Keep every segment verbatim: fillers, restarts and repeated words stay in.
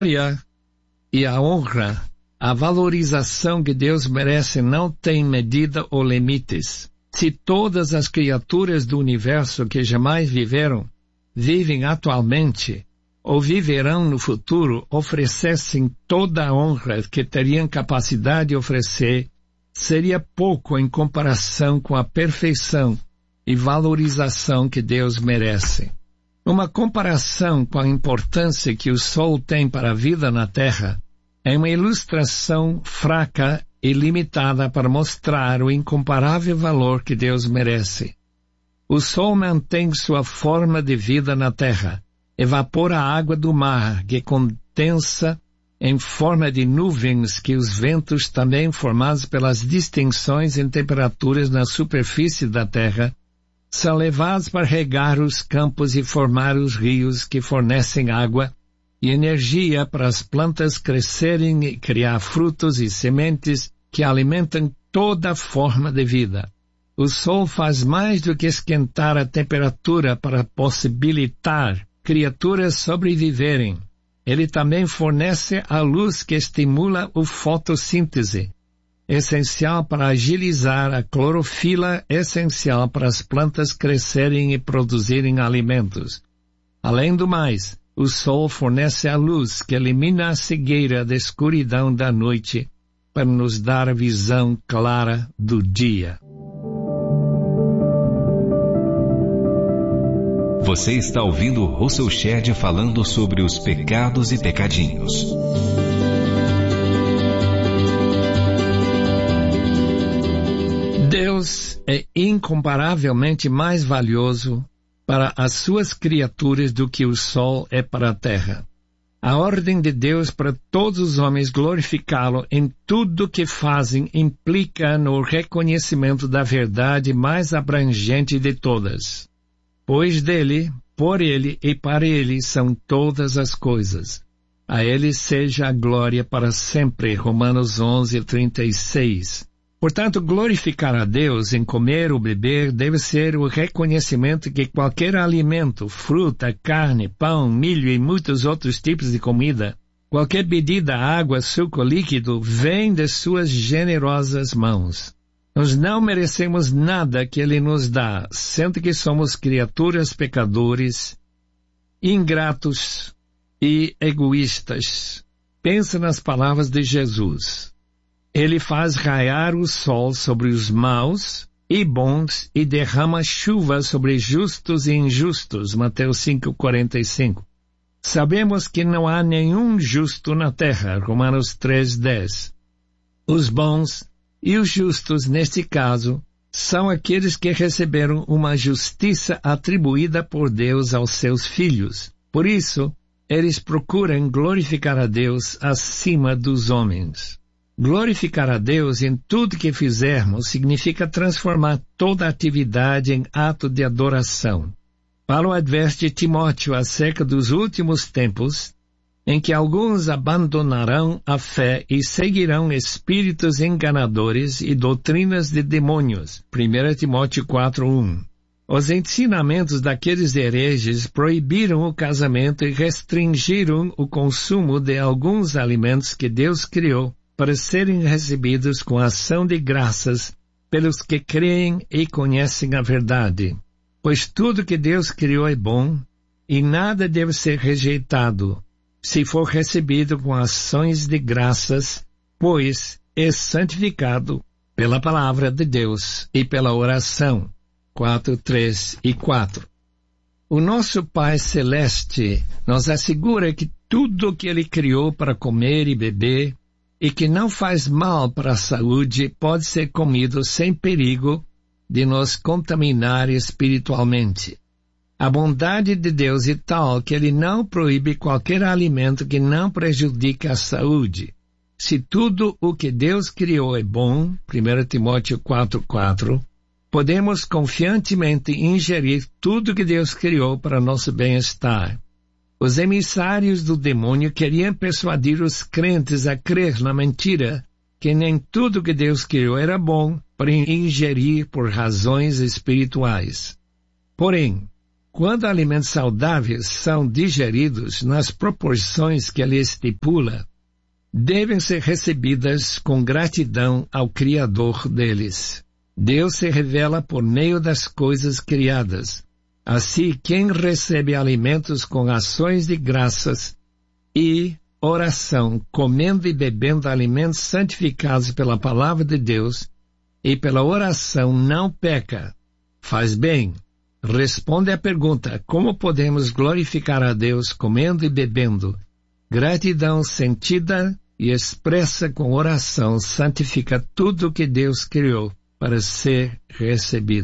e a honra, a valorização que Deus merece não tem medida ou limites. Se todas as criaturas do universo que jamais viveram, vivem atualmente, ou viverão no futuro, oferecessem toda a honra que teriam capacidade de oferecer, seria pouco em comparação com a perfeição e valorização que Deus merece. Uma comparação com a importância que o Sol tem para a vida na Terra é uma ilustração fraca e limitada para mostrar o incomparável valor que Deus merece. O Sol mantém sua forma de vida na Terra, evapora a água do mar, que condensa em forma de nuvens que os ventos, também formados pelas distinções em temperaturas na superfície da Terra, são levados para regar os campos e formar os rios que fornecem água e energia para as plantas crescerem e criar frutos e sementes que alimentam toda forma de vida. O Sol faz mais do que esquentar a temperatura para possibilitar criaturas sobreviverem. Ele também fornece a luz que estimula a fotossíntese, essencial para agilizar a clorofila, essencial para as plantas crescerem e produzirem alimentos. Além do mais, o Sol fornece a luz que elimina a cegueira da escuridão da noite para nos dar a visão clara do dia. Você está ouvindo Russell Shedd falando sobre os pecados e pecadinhos. Deus é incomparavelmente mais valioso para as suas criaturas do que o Sol é para a Terra. A ordem de Deus para todos os homens glorificá-lo em tudo que fazem implica no reconhecimento da verdade mais abrangente de todas. Pois dele, por ele e para ele são todas as coisas. A ele seja a glória para sempre. Romanos onze, trinta e seis. Portanto, glorificar a Deus em comer ou beber deve ser o reconhecimento que qualquer alimento, fruta, carne, pão, milho e muitos outros tipos de comida, qualquer bebida, água, suco líquido, vem de suas generosas mãos. Nós não merecemos nada que Ele nos dá, sendo que somos criaturas pecadores, ingratos e egoístas. Pensa nas palavras de Jesus. Ele faz raiar o sol sobre os maus e bons e derrama chuva sobre justos e injustos. Mateus cinco, quarenta e cinco. Sabemos que não há nenhum justo na terra. Romanos três, dez. Os bons e os justos, neste caso, são aqueles que receberam uma justiça atribuída por Deus aos seus filhos. Por isso, eles procuram glorificar a Deus acima dos homens. Glorificar a Deus em tudo que fizermos significa transformar toda atividade em ato de adoração. Paulo adverte Timóteo acerca dos últimos tempos, em que alguns abandonarão a fé e seguirão espíritos enganadores e doutrinas de demônios. primeiro Timóteo quatro, um. Os ensinamentos daqueles hereges proibiram o casamento e restringiram o consumo de alguns alimentos que Deus criou para serem recebidos com ação de graças pelos que creem e conhecem a verdade. Pois tudo que Deus criou é bom e nada deve ser rejeitado, se for recebido com ações de graças, pois é santificado pela palavra de Deus e pela oração. quatro, três e quatro. O nosso Pai Celeste nos assegura que tudo o que Ele criou para comer e beber e que não faz mal para a saúde pode ser comido sem perigo de nos contaminar espiritualmente. A bondade de Deus é tal que Ele não proíbe qualquer alimento que não prejudique a saúde. Se tudo o que Deus criou é bom, primeiro Timóteo quatro, quatro, podemos confiantemente ingerir tudo que Deus criou para nosso bem-estar. Os emissários do demônio queriam persuadir os crentes a crer na mentira, que nem tudo que Deus criou era bom para ingerir por razões espirituais. Porém, Quando alimentos saudáveis são digeridos nas proporções que ele estipula, devem ser recebidas com gratidão ao Criador deles. Deus se revela por meio das coisas criadas. Assim, quem recebe alimentos com ações de graças e oração, comendo e bebendo alimentos santificados pela palavra de Deus e pela oração, não peca, faz bem. Responde à pergunta: como podemos glorificar a Deus comendo e bebendo? Gratidão sentida e expressa com oração santifica tudo o que Deus criou para ser recebido.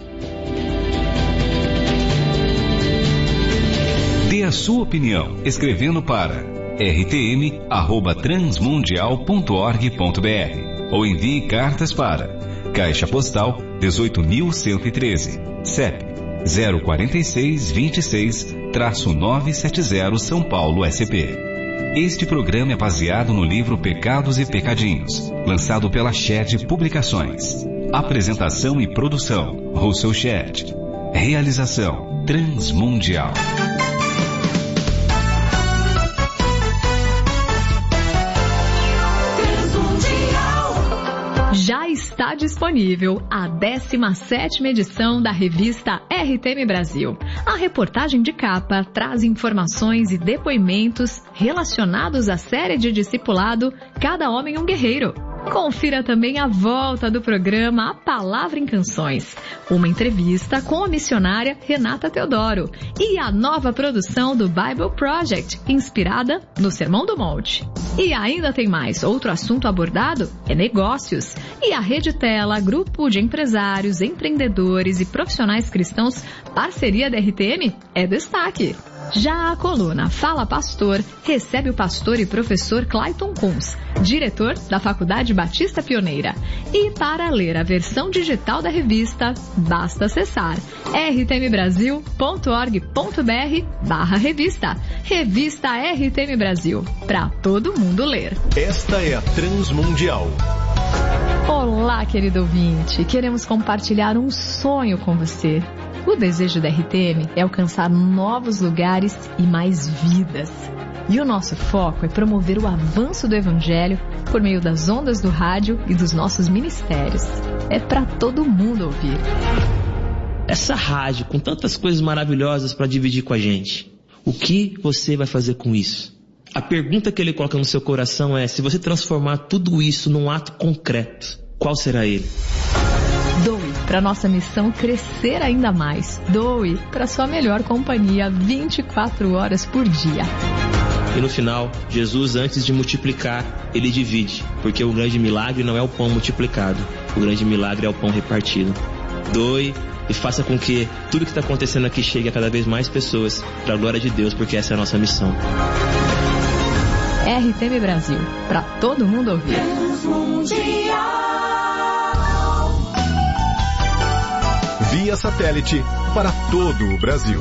Dê a sua opinião escrevendo para r t m arroba transmundial ponto org ponto b r ou envie cartas para Caixa Postal dezoito mil cento e treze, C E P zero quatro seis, dois seis, nove sete zero, São Paulo, S P. Este programa é baseado no livro Pecados e Pecadinhos, lançado pela Shed Publicações. Apresentação e produção, Russell Shed. Realização, Transmundial. Já está disponível a décima sétima edição da revista R T M Brasil. A reportagem de capa traz informações e depoimentos relacionados à série de discipulado Cada Homem um Guerreiro. Confira também a volta do programa A Palavra em Canções, uma entrevista com a missionária Renata Teodoro e a nova produção do Bible Project, inspirada no Sermão do Monte. E ainda tem mais. Outro assunto abordado é negócios. E a Rede Tela, grupo de empresários, empreendedores e profissionais cristãos, parceria da R T M, é destaque. Já a coluna Fala Pastor recebe o pastor e professor Clayton Kunz, diretor da Faculdade Batista Pioneira. E para ler a versão digital da revista, basta acessar r t m brasil ponto org ponto b r barra revista. Revista R T M Brasil, para todo mundo ler. Esta é a Transmundial. Olá, querido ouvinte. Queremos compartilhar um sonho com você. O desejo da R T M é alcançar novos lugares e mais vidas. E o nosso foco é promover o avanço do Evangelho por meio das ondas do rádio e dos nossos ministérios. É para todo mundo ouvir. Essa rádio com tantas coisas maravilhosas para dividir com a gente, o que você vai fazer com isso? A pergunta que ele coloca no seu coração é: se você transformar tudo isso num ato concreto, qual será ele? Doe para nossa missão crescer ainda mais. Doe para sua melhor companhia vinte e quatro horas por dia. E no final, Jesus, antes de multiplicar, ele divide, porque o grande milagre não é o pão multiplicado, o grande milagre é o pão repartido. Doe e faça com que tudo que está acontecendo aqui chegue a cada vez mais pessoas, para a glória de Deus, porque essa é a nossa missão. R T M Brasil, para todo mundo ouvir. Via satélite para todo o Brasil.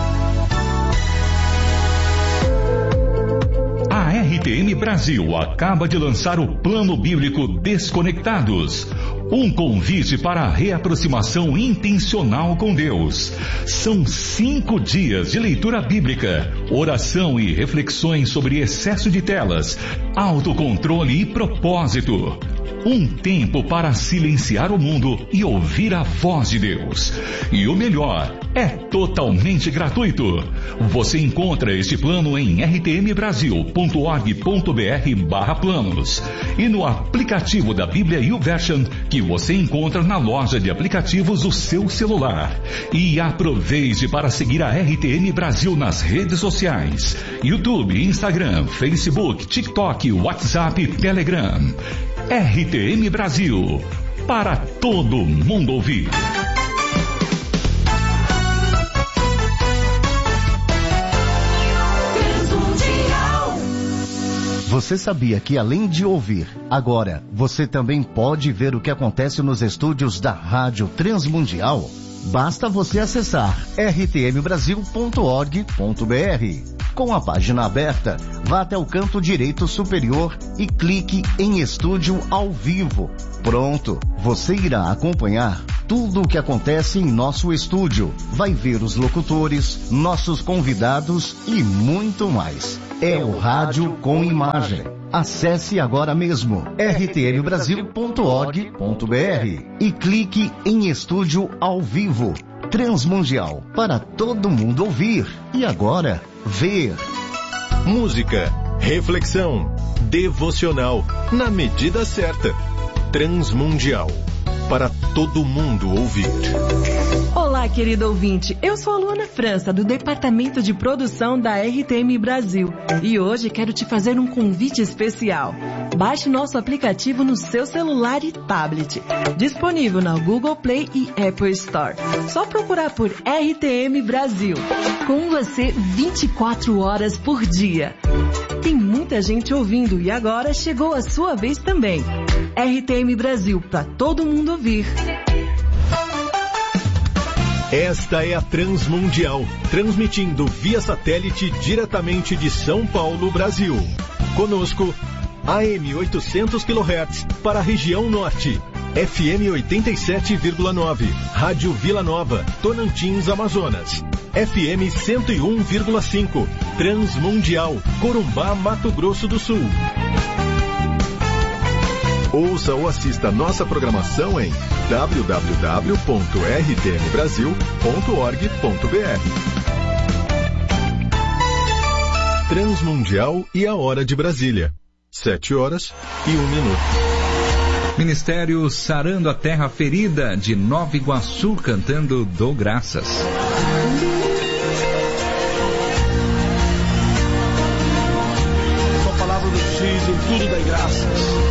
A R T M Brasil acaba de lançar o Plano Bíblico Desconectados. Um convite para a reaproximação intencional com Deus. São cinco dias de leitura bíblica, oração e reflexões sobre excesso de telas, autocontrole e propósito. Um tempo para silenciar o mundo e ouvir a voz de Deus. E o melhor, é totalmente gratuito. Você encontra este plano em r t m brasil ponto org ponto b r barra planos e no aplicativo da Bíblia YouVersion, que você encontra na loja de aplicativos do seu celular. E aproveite para seguir a R T M Brasil nas redes sociais: YouTube, Instagram, Facebook, TikTok, WhatsApp e Telegram. R T M Brasil, para todo mundo ouvir. Você sabia que além de ouvir, agora você também pode ver o que acontece nos estúdios da Rádio Transmundial? Basta você acessar r t m brasil ponto org ponto b r. Com a página aberta, vá até o canto direito superior e clique em Estúdio ao Vivo. Pronto, você irá acompanhar tudo o que acontece em nosso estúdio. Vai ver os locutores, nossos convidados e muito mais. É o Rádio com Imagem. Acesse agora mesmo r t m brasil ponto org ponto b r e clique em Estúdio ao Vivo. Transmundial, para todo mundo ouvir e agora ver. Música, reflexão, devocional, na medida certa. Transmundial, para todo mundo ouvir. Olá, querido ouvinte. Eu sou a Luana França, do Departamento de Produção da R T M Brasil. E hoje quero te fazer um convite especial. Baixe nosso aplicativo no seu celular e tablet. Disponível na Google Play e Apple Store. Só procurar por R T M Brasil. Com você vinte e quatro horas por dia. Tem muita gente ouvindo e agora chegou a sua vez também. R T M Brasil, para todo mundo ouvir. Esta é a Transmundial, transmitindo via satélite diretamente de São Paulo, Brasil. Conosco, A M oitocentos quilohertz para a região norte, F M oitenta e sete vírgula nove, Rádio Vila Nova, Tocantins, Amazonas, F M cento e um vírgula cinco, Transmundial, Corumbá, Mato Grosso do Sul. Ouça ou assista nossa programação em w w w ponto r t m brasil ponto org ponto b r. Transmundial e a hora de Brasília. Sete horas e um minuto. Ministério Sarando a Terra Ferida de Nova Iguaçu cantando Dou Graças.